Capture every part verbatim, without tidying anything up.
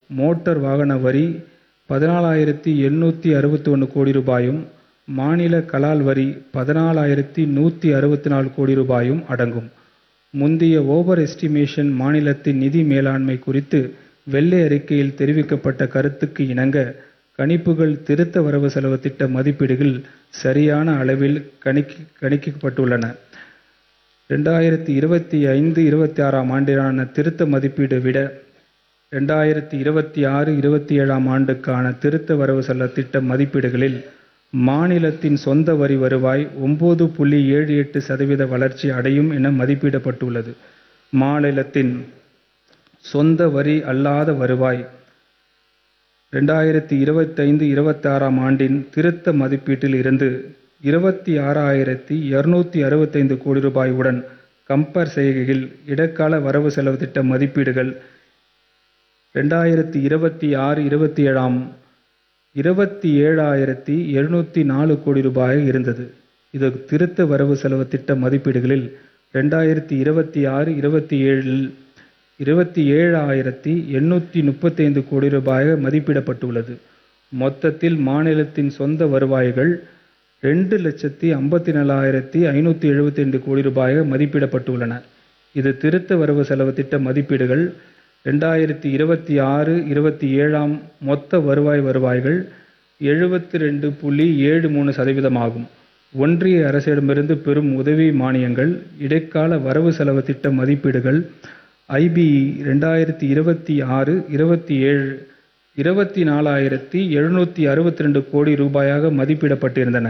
Motor வாகன வரி பதினாலாயிரத்தி எண்ணூற்றி அறுபத்தி ஒன்று கோடி ரூபாயும், மாநில கலால் வரி பதினாலாயிரத்தி நூற்றி அறுபத்தி நாலு கோடி ரூபாயும் அடங்கும். முந்தைய ஓவர் எஸ்டிமேஷன் மாநிலத்தின் நிதி மேலாண்மை குறித்து வெள்ளை அறிக்கையில் தெரிவிக்கப்பட்ட கருத்துக்கு இணங்க, கணிப்புகள் திருத்த வரவு செலவு திட்ட மதிப்பீடுகள் சரியான அளவில் கணிக்க கணிக்கப்பட்டுள்ளன. ரெண்டாயிரத்தி இருபத்தி ஐந்து இருபத்தி ஆறாம் ஆண்டிலான திருத்த மதிப்பீடு விட ரெண்டாயிரத்தி இருபத்தி ஆறு இருபத்தி ஏழாம் ஆண்டுக்கான திருத்த வரவு செலவு திட்ட மதிப்பீடுகளில் மாநிலத்தின் சொந்த வரி வருவாய் ஒன்பது புள்ளி ஏழு எட்டு சதவீத வளர்ச்சி அடையும் என மதிப்பிடப்பட்டுள்ளது. மாநிலத்தின் சொந்த வரி அல்லாத வருவாய் ரெண்டாயிரத்தி இருபத்தி ஐந்து இருபத்தி ஆறாம் ஆண்டின் திருத்த மதிப்பீட்டில் இருந்து இருபத்தி ஆறாயிரத்தி இருநூத்தி அறுபத்தைந்து கோடி ரூபாய் உடன் கம்பேர் செய்கையில் இடைக்கால வரவு செலவு திட்ட மதிப்பீடுகள் ரெண்டாயிரத்தி இருபத்தி ஆறு இருபத்தி ஏழாம் இருபத்தி ஏழாயிரத்தி எழுநூற்றி நாலு கோடி ரூபாய் இருந்தது. இது திருத்த வரவு செலவு திட்ட மதிப்பீடுகளில் ரெண்டாயிரத்தி இருபத்தி ஆறு இருபத்தி ஏழில் இருபத்தி ஏழாயிரத்தி எண்ணூற்றி முப்பத்தி ஐந்து கோடி ரூபாய் மதிப்பிடப்பட்டுள்ளது. மொத்தத்தில் மாநிலத்தின் சொந்த வருவாய்கள் ரெண்டு லட்சத்தி ஐம்பத்தி நாலாயிரத்தி ஐநூற்றி எழுபத்தி ரெண்டு கோடி ரூபாய் மதிப்பிடப்பட்டுள்ளன. இது திருத்த வரவு செலவு திட்ட மதிப்பீடுகள் ரெண்டாயிரத்தி இருபத்தி ஆறு இருபத்தி ஏழாம் மொத்த வருவாய் வருவாய்கள் எழுபத்தி ரெண்டு புள்ளி ஏழு மூணு சதவீதமாகும். ஒன்றிய அரசிடமிருந்து பெறும் உதவி மானியங்கள் இடைக்கால வரவு செலவு திட்ட மதிப்பீடுகள் ஐபிஇ ரெண்டாயிரத்தி இருபத்தி ஆறு இருபத்தி ஏழு இருபத்தி நாலாயிரத்தி எழுநூற்றி அறுபத்தி ரெண்டு கோடி ரூபாயாக மதிப்பிடப்பட்டிருந்தன.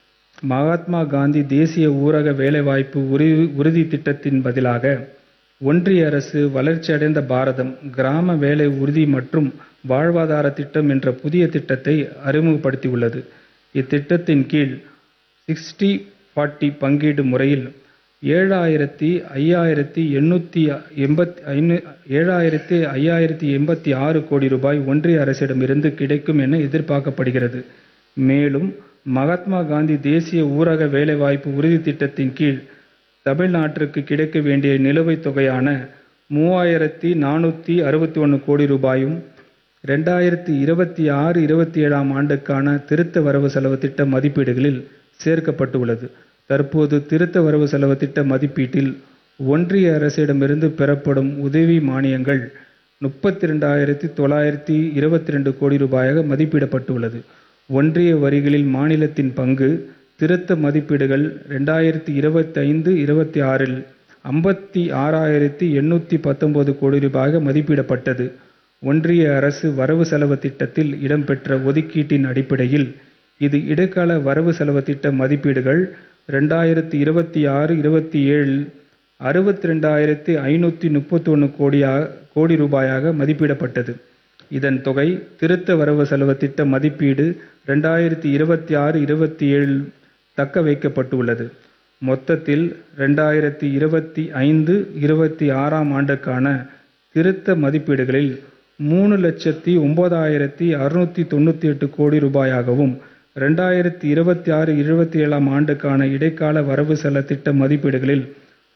மகாத்மா காந்தி தேசிய ஊரக வேலைவாய்ப்பு உறுதி உறுதி திட்டத்தின் பதிலாக ஒன்றிய அரசு வளர்ச்சியடைந்த பாரதம் கிராம வேலை உறுதி மற்றும் வாழ்வாதார திட்டம் என்ற புதிய திட்டத்தை அறிமுகப்படுத்தியுள்ளது. இத்திட்டத்தின் கீழ் சிக்ஸ்டி ஃபார்ட்டி பங்கீடு முறையில் ஏழாயிரத்தி ஐயாயிரத்தி எண்ணூற்றி எண்பத்தி ஐநூ ஏழாயிரத்தி ஐயாயிரத்தி எண்பத்தி ஆறு கோடி ரூபாய் ஒன்றிய அரசிடமிருந்து கிடைக்கும் என எதிர்பார்க்கப்படுகிறது. மேலும் மகாத்மா காந்தி தேசிய ஊரக வேலைவாய்ப்பு உறுதி திட்டத்தின் கீழ் தமிழ்நாட்டிற்கு கிடைக்க வேண்டிய நிலுவைத் தொகையான மூவாயிரத்தி நானூற்றி அறுபத்தி ஒன்று கோடி ரூபாயும் ரெண்டாயிரத்தி இருபத்தி ஆறு இருபத்தி ஏழாம் ஆண்டுக்கான திருத்த வரவு செலவு திட்ட மதிப்பீடுகளில் சேர்க்கப்பட்டுள்ளது. தற்போது திருத்த வரவு செலவு திட்ட மதிப்பீட்டில் ஒன்றிய அரசிடமிருந்து பெறப்படும் உதவி மானியங்கள் முப்பத்தி ரெண்டாயிரத்தி தொள்ளாயிரத்தி இருபத்தி ரெண்டு கோடி ரூபாயாக மதிப்பிடப்பட்டுள்ளது. ஒன்றிய வரிகளில் மாநிலத்தின் பங்கு திருத்த மதிப்பீடுகள் ரெண்டாயிரத்தி இருபத்தி ஐந்து இருபத்தி ஆறில் ஐம்பத்தி ஆறாயிரத்தி எண்ணூற்றி பத்தொன்பது கோடி ரூபாயாக மதிப்பிடப்பட்டது. ஒன்றிய அரசு வரவு செலவு திட்டத்தில் இடம்பெற்ற ஒதுக்கீட்டின் அடிப்படையில் இது இடைக்கால வரவு செலவு திட்ட மதிப்பீடுகள் ரெண்டாயிரத்தி இருபத்தி ஆறு இருபத்தி ஏழில் அறுபத்தி ரெண்டாயிரத்தி ஐநூற்றி முப்பத்தி ஒன்று கோடியா கோடி ரூபாயாக மதிப்பிடப்பட்டது. இதன் தொகை திருத்த வரவு செலவு திட்ட மதிப்பீடு ரெண்டாயிரத்தி இருபத்தி ஆறு இருபத்தி ஏழில் தக்க வைக்கப்பட்டுள்ளது. மொத்தத்தில் ரெண்டாயிரத்தி இருபத்தி ஐந்து இருபத்தி ஆறாம் ஆண்டுக்கான திருத்த மதிப்பீடுகளில் மூணு லட்சத்தி ஒன்பதாயிரத்தி அறுநூற்றி தொண்ணூற்றி எட்டு கோடி ரூபாயாகவும், ரெண்டாயிரத்தி இருபத்தி ஆறு இருபத்தி ஏழாம் ஆண்டுக்கான இடைக்கால வரவு செலவு திட்ட மதிப்பீடுகளில்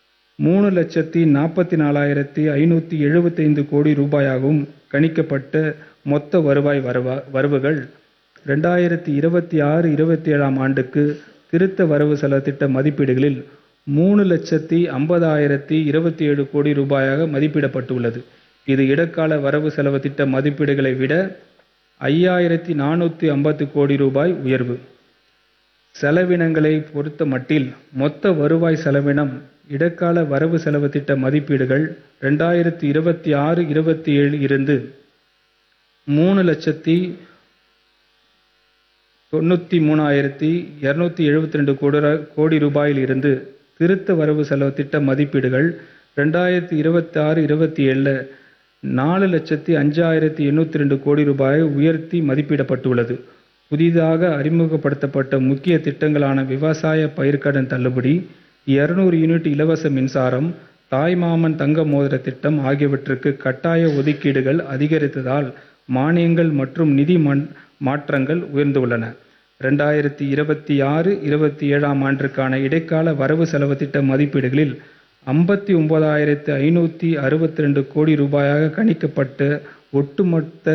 மூணு லட்சத்தி நாற்பத்தி நாலாயிரத்தி ஐநூற்றி எழுபத்தி ஐந்து கோடி ரூபாயாகவும் கணிக்கப்பட்ட மொத்த வருவாய் வரவா வரவுகள் ரெண்டாயிரத்தி இருபத்தி ஆறு இருபத்தி ஏழாம் ஆண்டுக்கு திருத்த வரவு செலவு திட்ட மதிப்பீடுகளில் மூணு லட்சத்தி ஐம்பதாயிரத்தி இருபத்தி ஏழு கோடி ரூபாயாக மதிப்பிடப்பட்டுள்ளது. இது இடைக்கால வரவு செலவு திட்ட மதிப்பீடுகளை விட ஐயாயிரத்தி நானூற்றி ஐம்பது கோடி ரூபாய் உயர்வு. செலவினங்களை பொறுத்த மட்டில் மொத்த வருவாய் செலவினம் இடைக்கால வரவு செலவு திட்ட மதிப்பீடுகள் ரெண்டாயிரத்தி இருபத்தி ஆறு இருபத்தி ஏழு இருந்து மூணு லட்சத்தி தொண்ணூற்றி மூணாயிரத்தி இருநூத்தி எழுபத்தி ரெண்டு கோடி ரூபாயில் இருந்து திருத்த வரவு செலவு திட்ட மதிப்பீடுகள் ரெண்டாயிரத்தி இருபத்தி ஆறு இருபத்தி ஏழுல நாலு லட்சத்தி அஞ்சாயிரத்தி எண்ணூற்றி ரெண்டு கோடி ரூபாயை உயர்த்தி மதிப்பிடப்பட்டுள்ளது. புதிதாக அறிமுகப்படுத்தப்பட்ட முக்கிய திட்டங்களான விவசாய பயிர்க்கடன் தள்ளுபடி, இருநூறு யூனிட் இலவச மின்சாரம், தாய்மாமன் தங்க மோதிர திட்டம் ஆகியவற்றுக்கு கட்டாய ஒதுக்கீடுகள் அதிகரித்ததால் மானியங்கள் மற்றும் நிதி மாற்றங்கள் உயர்ந்துள்ளன. ரெண்டாயிரத்தி இருபத்தி ஆறு இருபத்தி ஏழாம் ஆண்டிற்கான இடைக்கால வரவு செலவு திட்ட மதிப்பீடுகளில் ஐம்பத்தி ஒன்பதாயிரத்தி ஐநூற்றி அறுபத்தி ரெண்டு கோடி ரூபாயாக கணிக்கப்பட்ட ஒட்டுமொத்த